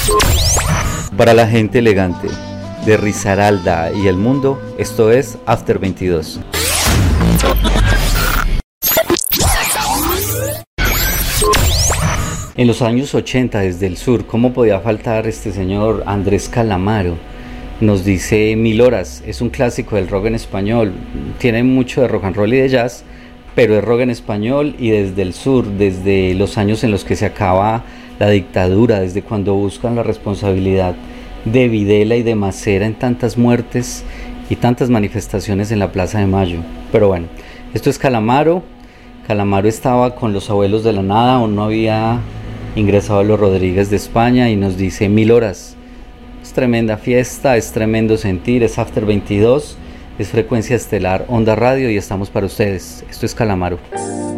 Para la gente elegante de Risaralda y el mundo, esto es After 22. En los años 80, desde el sur, ¿cómo podía faltar este señor Andrés Calamaro? Nos dice 1000 horas, es un clásico del rock en español, tiene mucho de rock and roll y de jazz, pero es rock en español y desde el sur, desde los años en los que se acaba la dictadura, desde cuando buscan la responsabilidad de Videla y de Macera en tantas muertes y tantas manifestaciones en la Plaza de Mayo. Pero bueno, esto es Calamaro. Calamaro estaba con los abuelos de la nada, aún no había ingresado a los Rodríguez de España y nos dice 1000 horas. Es tremenda fiesta, es tremendo sentir, es After 22, es Frecuencia Estelar Onda Radio y estamos para ustedes. Esto es Calamaro.